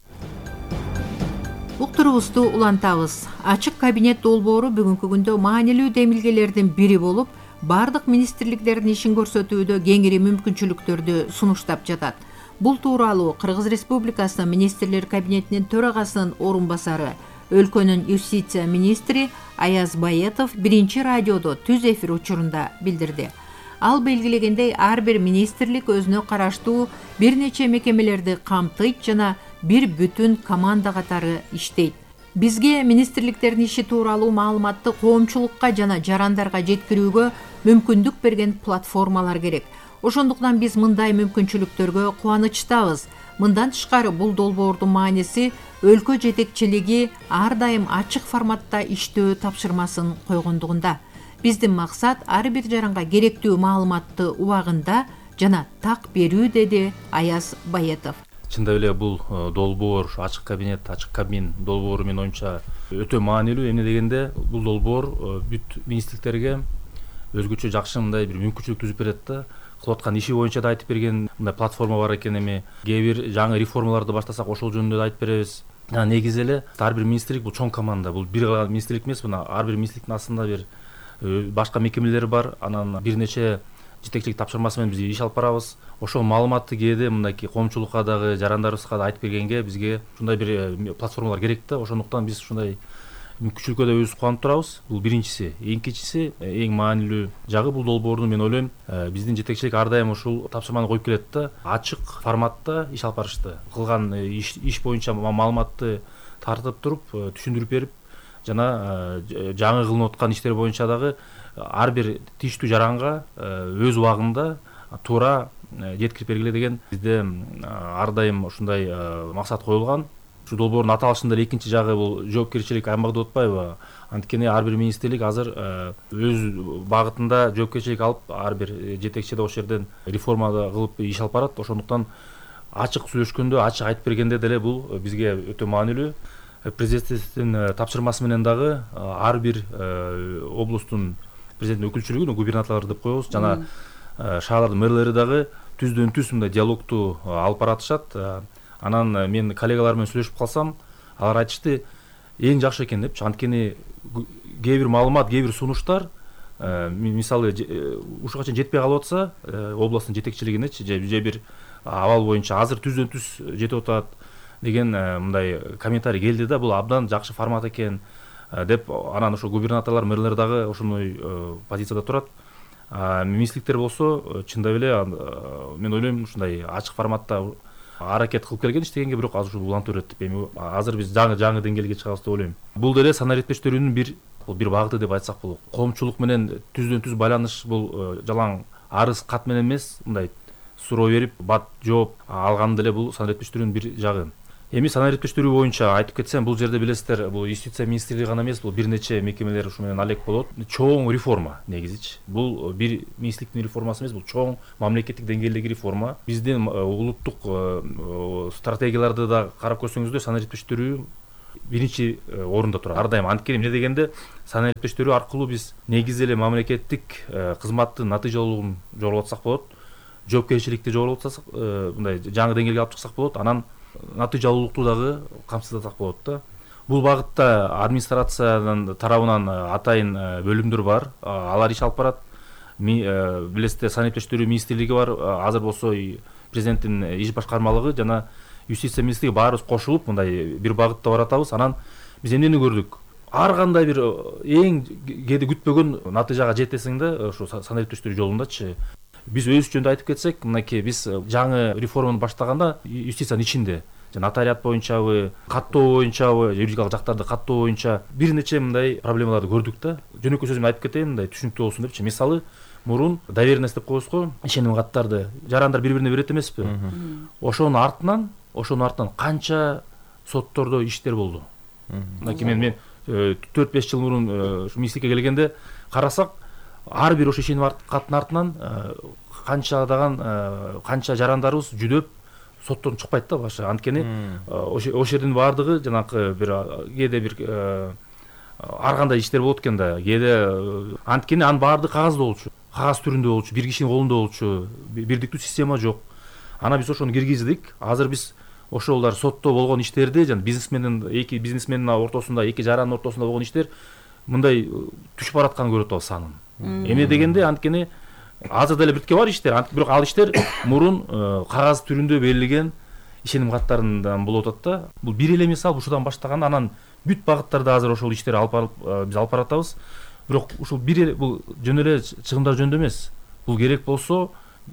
A: Уктурубузду улантабыз. Ачык кабинет долбоору бүгүнкү күндө маанилүү демилгелердин бири болуп, бардык министрликтердин ишин көрсөтүүдө кеңири мүмкүнчүлүктөрдү сунуштап жатат. Бул тууралуу Кыргыз Республикасынын министрлер кабинетинин төрагасынын орун басары, өлкөнүн юстиция министри Аяз Баетов биринчи радиодо түз эфир учурунда билдирди. Ал белгилегендей, ар бир министрлик өзүнө караштуу бир нече мекемелерди камтыйт жана бир бүтүн команда катары иштейт. Бизге министрликтердин иши тууралуу маалыматты коомчулукка жана жарандарга жеткирүүгө мүмкүндүк берген платформалар керек. Ошондуктан биз мындай мүмкүнчүлүктөргө кубанычтабыз. Мындан тышкары бул долбоордун мааниси өлкө жетекчилиги ар дайым ачык форматта иштөө тапшырмасын койгондугунда. Биздин максат ар бир жаранга керектүү маалыматты убагында жана так берүү, деди Аяз Баетов.
D: Чындап эле бул долбоор, ачык кабинет, ачык кабин долбоору менин оюмча өтө маанилүү. Эмне дегенде, бул долбоор бүт министрликтерге өзгөчө жакшы мындай бир мүмкүнчүлүк түзүп берет да. Кылып аткан иши боюнча да айтып берген мындай платформа бар экен. Эми кээ бир жаңы реформаларды баштасак ошол жөнүндө да айтып беребиз. Негизи эле ар бир министрлик бул чоң команда. Бул бир гана министрлик эмес, мына ар бир министрликтин астында бир башка мекемелер бар. Анан бир нече жетекчилик тапшырмасы менен биз иш алып барабыз. Ошол маалыматты кээде мындайки коомчулукка дагы, жарандарыбызга да айтып бергенге бизге ушундай бир платформалар керек да. Ошондуктан биз ушундай мүмкүнчүлүккө да өзүбүз кубанып турабыз. Бул биринчиси. Экинчиси, эң маанилүү жагы бул долбоордун, мен ойлойм, биздин жетекчилик ар дайым ушул тапшырманы коюп келет да. Ачык форматта иш алып барышты. Кылган иш боюнча маалыматты тартып туруп, түшүндүрүп берип, жана жаңы кылынып аткан иштер боюнча дагы ар бир тийиштүү жаранга өз убагында туура жеткирип бергиле деген бизде ар дайым ушундай максат коюлган. Ушу долбоордун аталышында эле экинчи жагы бул жоопкерчилик аябагда отпайбы? Анткени ар бир министрлик азыр өз багытында жоопкерчилик алып, ар бир жетекчи да ошол жерден реформада кылып иш алып барат. Ошондуктан ачык сүйлөшкөндө, ачык айтып бергенде деле бул бизге өтө маанилүү. Президенттин тапшырмасы менен дагы ар бир облустун президенттин өкүлчүлүгүн губернаторлор деп коебуз, жана шаарлардын мэрлери дагы түздөн түз мындай диалогту алып баратышат. Анан мен коллегалар менен сүйлөшүп калсам, алар айтышты, эң жакшы экен депчи. Анткени кээ бир маалымат, кээ бир сунуштар мисалы ушуга чейин жетпей калып атса, областтын жетекчилигинечи же бир абал боюнча азыр түздөн түз жетип атат деген мындай комментарий келди да. Бул абдан жакшы формат экен деп, анан ошо губернаторлор, мэрлер дагы ошондой позицияда турат. Министрликтер болсо чындап эле мен ойлойм ушундай ачык форматта аракет кылып келген иштегенге, бирок азыр ушул улантып берет деп, эми азыр биз жаңы деңгээлге чыгабыз деп ойлойм. Бул деле санаа иретпештөрүнүн бир багыты деп айтсак болот. Коомчулук менен түздөн түз байланыш, бул жалаң арыз кат менен эмес, мындай суроо берип, бат жооп алган деле бул санаа иретпештөрүнүн бир жагы. Эми санаа иретпештирүү боюнча айтып кетсем, бул жерде билесиздер, бул юстиция министрлиги гана эмес, бул бир нече мекемелер ушу менен алек болот. Чоң реформа негизичи. Бул бир министрликтин реформасы эмес, бул чоң мамлекеттик деңгээлдеги реформа. Биздин улуттук стратегияларды да карап көрсөңүздөр, санаа иретпештирүү биринчи орунда турат ар дайым. Анткени эмне дегенде, санаа иретпештирүү аркылуу биз негизи эле мамлекеттик кызматтын натыйжалуулугун жогорулатсак болот. Жоопкерчиликти жогорулатсак, мындай жаңы деңгээлге алып чыксак болот. Анан натыйжалуулукту дагы камсыздасак болот да. Бул багытта администрациянын тарабынан атайын бөлүмдөр бар, алар иш алып барат. Билесиздер, санариптештирүү министрлиги бар, азыр болсо президенттин иш башкармалыгы жана юстиция министрлиги баарыбыз кошулуп мындай бир багытта баратабыз. Анан биз эмнени көрдүк? Ар кандай бир эң кээде күтпөгөн натыйжага жетесиң да ошо санариптештирүү жолундачы. Биз өзүбүз жөнүндө айтып кетсек, мынакей биз жаңы реформаны баштаганда юстициянын ичинде нотариат боюнчабы, каттоо боюнчабы, юридикалык жактарды каттоо боюнча бир нече мындай проблемаларды көрдүк да. Жөнөкөй сөз менен айтып кетейин, мындай түшүнүктүү болсун депчи. Мисалы, мурун доверенность деп коебуз го, ишеним каттарды жарандар бири-бирине берет эмеспи? Ошонун артынан канча соттордо иштер болду. Мынакей мен 4-5 жыл мурун министрликке келгенде карасак, ар бир ошо ишеним каттын артынан канча жарандарыбыз жүдөп соттон чыкпайт да башы. Анткени ошол жердин баардыгы жанакы бир кээде бир ар кандай иштер болот экен да. Кээде анткени анын баардыгы кагазда болчу, кагаз түрүндө болчу, бир кишинин колунда болчу, бирдиктүү система жок. Ана биз ошону киргиздик. Азыр биз ошолор сотто болгон иштерди, жана эки бизнесмендин ортосунда, эки жарандын ортосунда болгон иштер мындай түшүп баратканын көрүп атабыз санын. Эмне дегенде анткени азыр деле биртке бар иштер, бирок ал иштер мурун кагаз түрүндө берилген ишеним каттарынан болуп атат да. Бул бир эле мисал, ушудан баштаганда анан бүт багыттарда азыр ошол иштерди биз алып баратабыз. Бирок ушул бул жөн эле чыгымдар жөнүндө эмес. Бул керек болсо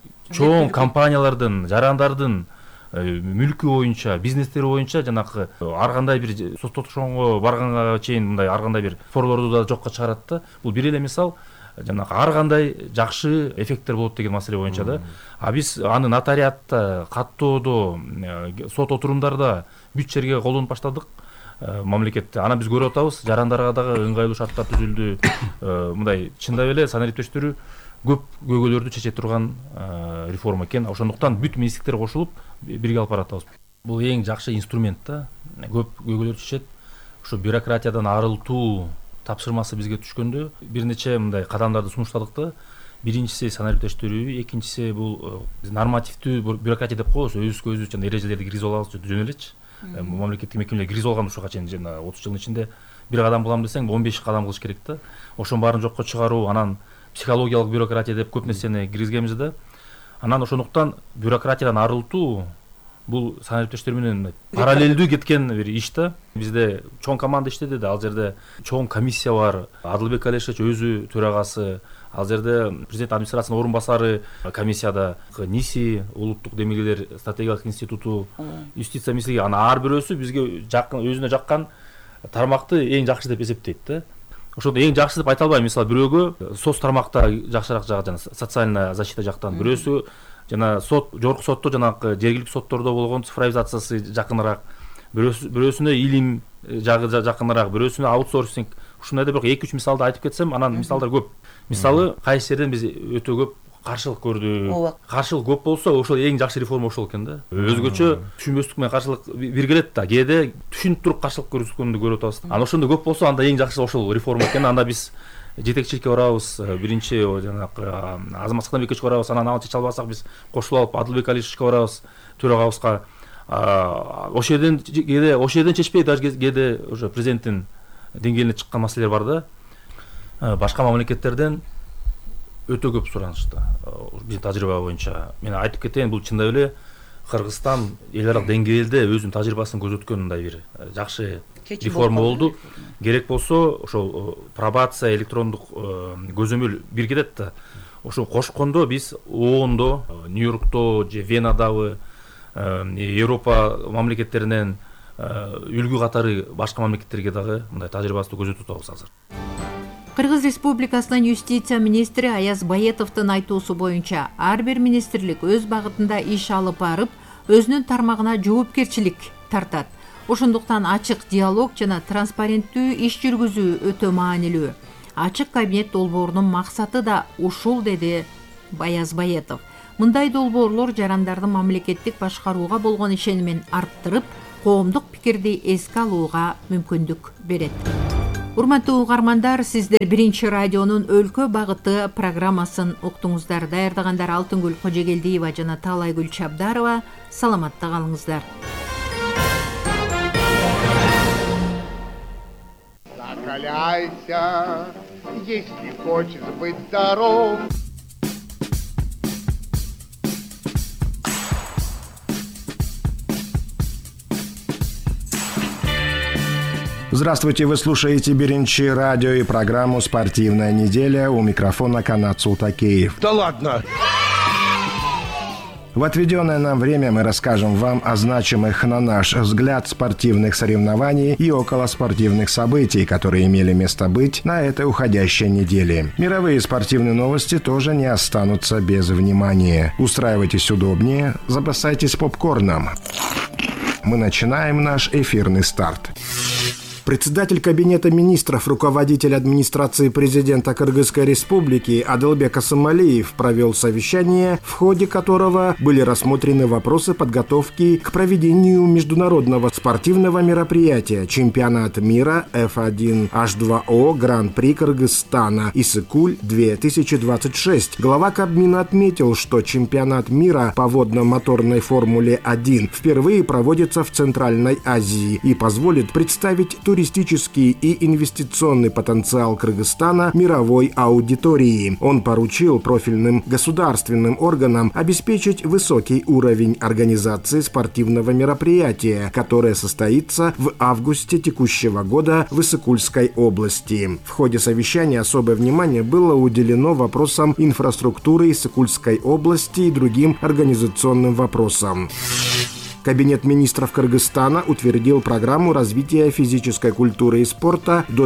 D: чоң компаниялардын, жарандардын мүлкү боюнча, бизнестери боюнча жанакы ар кандай бир соттошонго барганга чейин мындай ар кандай бир спорлорду да жокко чыгарат да. Бул бир эле мисал, жанакы ар кандай жакшы эффекттер болот деген маселе боюнча да. А биз аны нотариатта, каттоодо, сот отурумдарда бүт жерге колдонуп баштадык мамлекетте. Анан биз көрүп атабыз, жарандарга дагы ыңгайлуу шарттар түзүлдү. Мындай чындап эле санариптештирүү көп көйгөйлөрдү чече турган реформа экен. Ошондуктан бүт министрликтер кошулуп бирге алып баратабыз. Бул эң жакшы инструмент да. Көп көйгөйлөрдү чечет. Ошо бюрократиядан арылтуу тапшырмасы бизге түшкөндө бир нече мындай кадамдарды сунуштадык да. Биринчиси санариптештирүү, экинчиси бул нормативдүү бюрократия деп коебуз. Өзүбүзгө жана эрежелерди киргизип алабыз жөн элечи. Мамлекеттик мекемелер киргизип алган ушуга чейин жана 30 жылдын ичинде бир кадам кылам десең 15 кадам кылыш керек да. Ошонун баарын жокко чыгаруу, анан психологиялык бюрократия деп көп нерсени киргизгенбиз да. Анан ошондуктан бюрократиядан арылтуу бул санариптештер менен параллелдүү кеткен бир иш да. Бизде чоң команда иштеди да, ал жерде чоң комиссия бар. Адылбек Алишевич өзү төрагасы, ал жерде президент администрациясынын орун басары комиссияда, НИСИ, улуттук демилгелер стратегиялык институту, юстиция министрлиги, анан ар бирөөсү бизге жакын, өзүнө жаккан тармакты эң жакшы деп эсептейт да. Ошондо эң жакшы деп айта албайм. Мисалы бирөөгө соц тармакта жакшыраак жагы жана социальная защита жактан, бирөөсү жана жогорку сотто, жанагы жергиликтүү соттордо болгон цифровизациясы жакыныраак, бирөөсүнө илим жагы жакыныраак, бирөөсүнө аутсорсинг. Ушундай да бирок 2-3 мисалды айтып кетсем, анан мисалдар көп. Мисалы, кайсы жерден биз өтө көп каршылык көрдүк. Каршылык көп болсо, ошол эң жакшы реформа ошол экен да. Өзгөчө түшүнбөстүк менен каршылык бир келет да. Кээде түшүнүп туруп каршылык көрсөткөндү көрүп атабыз. Анан ошондо көп болсо, анда эң жакшысы ошол реформа экен. Анда биз жетекчиликке барабыз, биринчи жанагы Азамат Сатанбековичке барабыз, анан аны чече албасак биз кошулуп алып Адылбек Алишевичке барабыз, төрагабызга. Ошол жерден чечпей, даже кээде уже президенттин деңгээлине чыккан маселелер бар да. Башка мамлекеттерден өтө көп суранышты. Биздин тажрыйба боюнча мен айтып кетейин, бул чындап эле Кыргызстан эл аралык деңгээлде өзүнүн тажрыйбасын көрсөткөн мындай бир жакшы реформа болду. Керек болсо ошол пробация, электрондук көзөмөл бир кетет да. Ошо кошкондо биз оондо, Нью-Йоркто же Венадабы, Европа мамлекеттеринен үлгү катары башка мамлекеттерге дагы мындай тажрыйбасын көрсөтүп атабыз азыр.
A: Кыргыз Республикасынын юстиция министри Аяз Баетовдун айтуусу боюнча ар бир министрлик өз багытында иш алып барып, өзүнүн тармагына жоопкерчилик тартат. Ошондуктан ачык диалог жана транспаrenттүү иш жүргүзүү өтө маанилүү. Ачык кабинет долбоорунун максаты да ушул, деди Аяз Баетов. Мындай долбоорлор жарандардын мамлекеттик башкарууга болгон ишенимин арттырып, коомдук пикирди эске алууга мүмкүндүк берет. Урматтуу угармандар, сиздер Биринчи радионун өлкө багыты программасын уктуңуздар. Даярдагандар Алтынгүл Кожегелдиева жана Таалайгүл Чабдарова. Саламатта калыңыздар.
E: закаляйся, если хочешь быть здоров.
F: Здравствуйте, вы слушаете Беренчи радио и программу «Спортивная неделя». У микрофона Канат Султакеев.
G: Да ладно!
F: В отведенное нам время мы расскажем вам о значимых, на наш взгляд, спортивных соревнований и околоспортивных событий, которые имели место быть на этой уходящей неделе. Мировые спортивные новости тоже не останутся без внимания. Устраивайтесь удобнее, запасайтесь попкорном. Мы начинаем наш эфирный старт. Председатель Кабинета министров, руководитель администрации президента Кыргызской республики Адылбек Асымалиев провел совещание, в ходе которого были рассмотрены вопросы подготовки к проведению международного спортивного мероприятия «Чемпионат мира F1H2O Гран-при Кыргызстана Иссыкуль-2026». Глава Кабмина отметил, что чемпионат мира по водно-моторной Формуле-1 впервые проводится в Центральной Азии и позволит представить туристический и инвестиционный потенциал Кыргызстана мировой аудитории. Он поручил профильным государственным органам обеспечить высокий уровень организации спортивного мероприятия, которое состоится в августе текущего года в Иссыкульской области. В ходе совещания особое внимание было уделено вопросам инфраструктуры Иссыкульской области и другим организационным вопросам. Кабинет министров Кыргызстана утвердил программу развития физической культуры и спорта до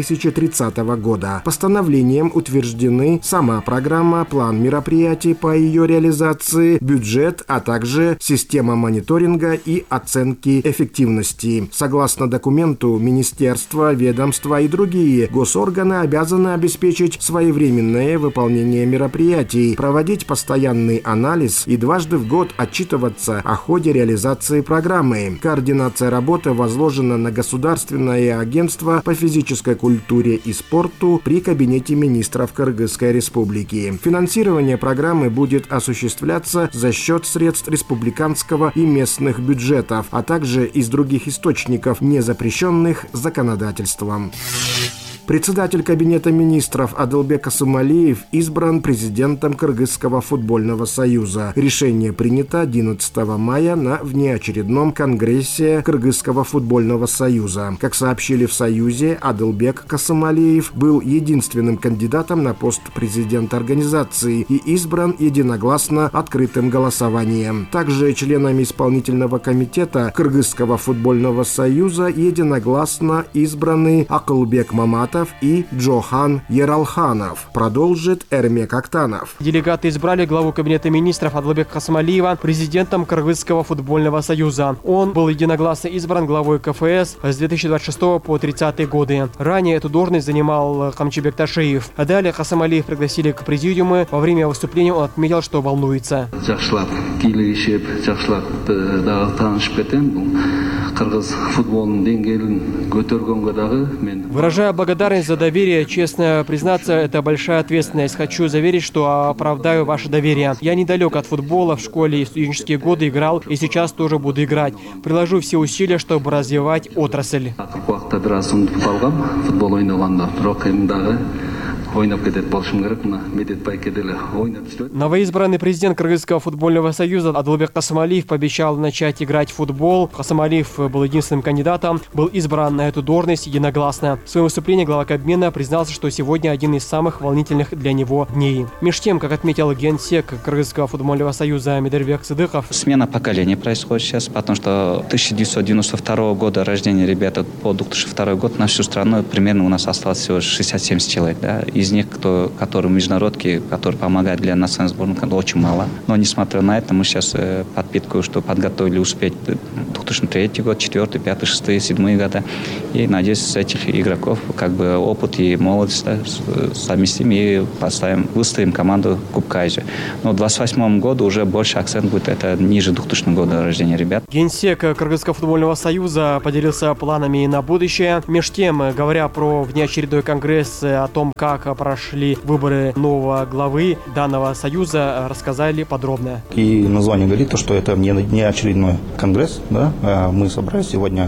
F: 2030 года. Постановлением утверждены сама программа, план мероприятий по ее реализации, бюджет, а также система мониторинга и оценки эффективности. Согласно документу, министерства, ведомства и другие госорганы обязаны обеспечить своевременное выполнение мероприятий, проводить постоянный анализ и дважды в год отчитываться о ходе реализации программы. Координация работы возложена на Государственное агентство по физической культуре и спорту при Кабинете министров Кыргызской республики. Финансирование программы будет осуществляться за счет средств республиканского и местных бюджетов, а также из других источников, не запрещенных законодательством. Председатель Кабинета министров Адылбек Асымалиев избран президентом Кыргызского футбольного союза. Решение принято 11 мая на внеочередном конгрессе Кыргызского футбольного союза. Как сообщили в союзе, Адылбек Асымалиев был единственным кандидатом на пост президента организации и избран единогласно открытым голосованием. Также членами исполнительного комитета Кыргызского футбольного союза единогласно избраны Акылбек Маматов и Джохан Ералханов. Продолжит Эрмек Актанов.
H: Делегаты избрали главу Кабинета министров Адылбека Асымалиева президентом Кыргызского футбольного союза. Он был единогласно избран главой КФС с 2026 по 30 годы. Ранее эту должность занимал Камчыбек Ташиев. А далее Асымалиев пригласили к президиуму. Во время выступления он отметил, что волнуется. Выражая благодарность за доверие, честно признаться, это большая ответственность. Хочу заверить, что оправдаю ваше доверие. Я недалек от футбола, в школе и студенческие годы играл, и сейчас тоже буду играть. Приложу все усилия, чтобы развивать отрасль. Новоизбранный президент Кыргызского футбольного союза Адылбек Асымалиев пообещал начать играть в футбол. Асымалиев был единственным кандидатом, был избран на эту должность единогласно. В своем выступлении глава Кабмина признался, что сегодня один из самых волнительных для него дней. Меж тем, как отметил генсек Кыргызского футбольного союза Медербек Сыдыков,
I: смена поколений происходит сейчас, потому что 1992 года рождения ребята по 2002 год на всю страну примерно у нас осталось всего 60-70 человек. Да? Из них, которые международки, которые помогают для национальной сборной, очень мало. Но несмотря на это, мы сейчас подпитку, что подготовили успеть 2003 год, 4, 5, 6, 7 года. И надеюсь, с этих игроков опыт и молодость совместим и выставим команду Кубка Азии. Но в 2028 году уже больше акцент будет, это ниже 2000 года рождения ребят.
H: Генсек Кыргызского футбольного союза поделился планами на будущее. Меж тем, говоря про внеочередной конгресс, о том, как прошли выборы нового главы данного союза, рассказали подробно.
J: И название говорит, что это не очередной конгресс. Да? Мы собрались сегодня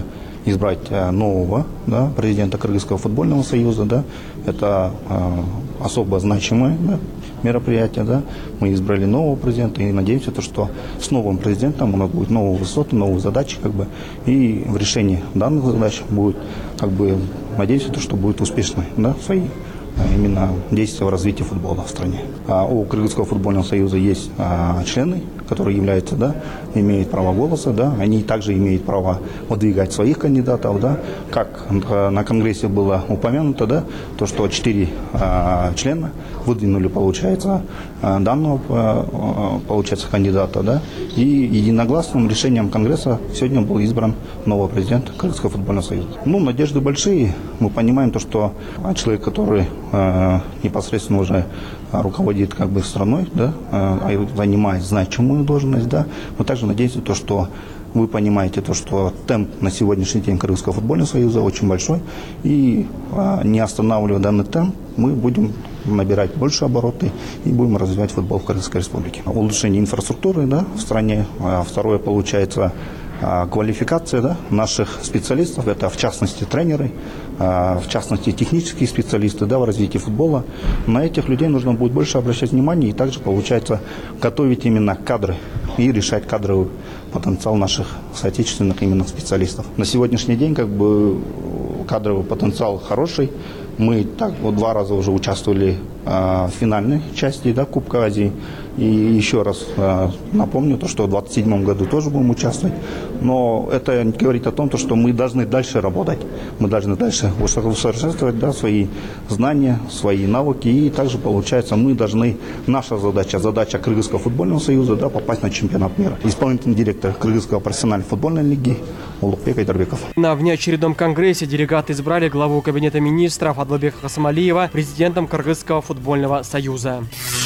G: избрать нового, да, президента Кыргызского футбольного союза. Да. Это особо значимое, да, мероприятие. Да. Мы избрали нового президента и надеемся, что с новым президентом у нас будут новые высоты, новые задачи. И в решении данных задач будет, надеемся, что будет успешны, да, свои именно действия в развитии футбола в стране. У Кыргызского футбольного союза есть члены, которые являются, да, имеют право голоса, да, они также имеют право выдвигать своих кандидатов, да, как на Конгрессе было упомянуто, да, то, что 4 члена выдвинули, получается, данного, получается, кандидата, да, и единогласным решением Конгресса сегодня был избран новый президент Кыргызского футбольного союза. Надежды большие, мы понимаем то, что человек, который непосредственно уже руководит страной, да, занимает значимую должность, да. Мы также надеемся, что вы понимаете, что темп на сегодняшний день Кыргызского футбольного союза очень большой, и не останавливая данный темп, мы будем набирать больше обороты и будем развивать футбол в Кыргызской республике. Улучшение инфраструктуры, да, в стране. Второе, получается, квалификация, да, наших специалистов, это в частности тренеры, в частности технические специалисты, да, в развитии футбола. На этих людей нужно будет больше обращать внимание и также, получается, готовить именно кадры и решать кадровый потенциал наших соотечественных именно специалистов. На сегодняшний день кадровый потенциал хороший. Мы 2 раза уже участвовали в финальной части, да, Кубка Азии. И еще раз напомню, что в 2027 году тоже будем участвовать. Но это говорит о том, что мы должны дальше работать. Мы должны дальше усовершенствовать, да, свои знания, свои навыки. И также, получается, наша задача Кыргызского футбольного союза, да, попасть на чемпионат мира. Исполнительный директор Кыргызского профессиональной футбольной лиги Улукбек Айдарбеков.
H: На внеочередном конгрессе делегаты избрали главу кабинета министров Адлыбека Касымалиева президентом Кыргызского футбольного союза.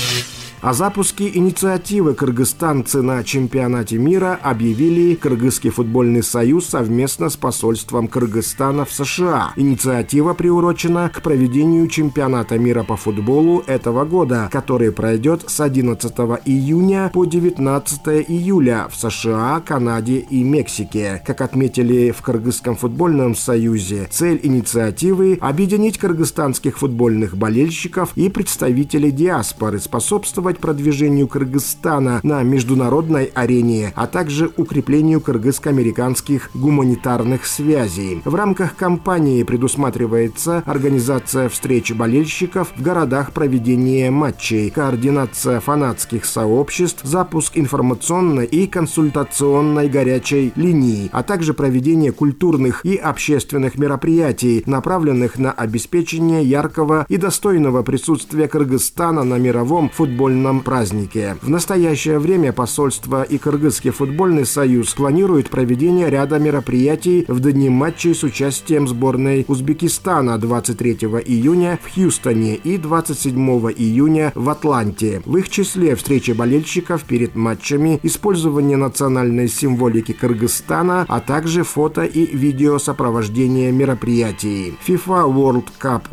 F: О запуске инициативы «Кыргызстанцы на чемпионате мира» объявили Кыргызский футбольный союз совместно с посольством Кыргызстана в США. Инициатива приурочена к проведению чемпионата мира по футболу этого года, который пройдет с 11 июня по 19 июля в США, Канаде и Мексике. Как отметили в Кыргызском футбольном союзе, цель инициативы – объединить кыргызстанских футбольных болельщиков и представителей диаспоры, способствовать продвижению Кыргызстана на международной арене, а также укреплению кыргызско-американских гуманитарных связей. В рамках кампании предусматривается организация встреч болельщиков в городах проведения матчей, координация фанатских сообществ, запуск информационной и консультационной горячей линии, а также проведение культурных и общественных мероприятий, направленных на обеспечение яркого и достойного присутствия Кыргызстана на мировом футбольном празднике. В настоящее время посольство и Кыргызский футбольный союз планируют проведение ряда мероприятий в дни матчей с участием сборной Узбекистана 23 июня в Хьюстоне и 27 июня в Атланте. В их числе встречи болельщиков перед матчами, использование национальной символики Кыргызстана, а также фото и видеосопровождение мероприятий. FIFA World Cup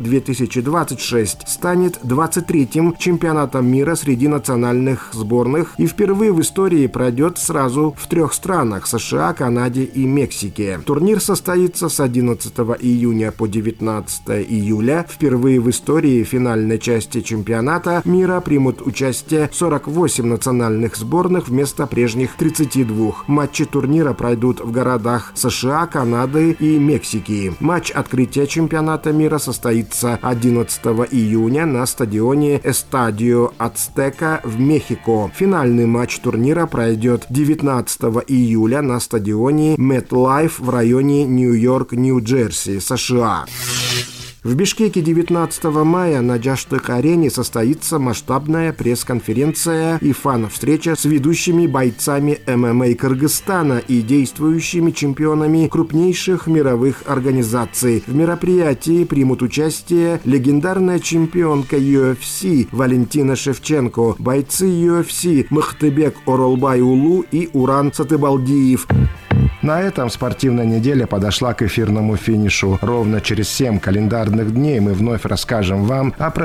F: 2026 станет 23-м чемпионатом мира среди национальных сборных и впервые в истории пройдет сразу в 3 странах – США, Канаде и Мексике. Турнир состоится с 11 июня по 19 июля. Впервые в истории финальной части чемпионата мира примут участие 48 национальных сборных вместо прежних 32. Матчи турнира пройдут в городах США, Канады и Мексики. Матч открытия чемпионата мира состоится 11 июня на стадионе Эстадио Ацтека в Мехико. Финальный матч турнира пройдет 19 июля на стадионе MetLife в районе Нью-Йорк, Нью-Джерси, США. В Бишкеке 19 мая на Джаштык-арене состоится масштабная пресс-конференция и фан-встреча с ведущими бойцами ММА Кыргызстана и действующими чемпионами крупнейших мировых организаций. В мероприятии примут участие легендарная чемпионка UFC Валентина Шевченко, бойцы UFC Мыхтыбек Оролбай-Улу и Уран Сатыбалдиев. На этом спортивная неделя подошла к эфирному финишу. Ровно через 7 календарных дней мы вновь расскажем вам о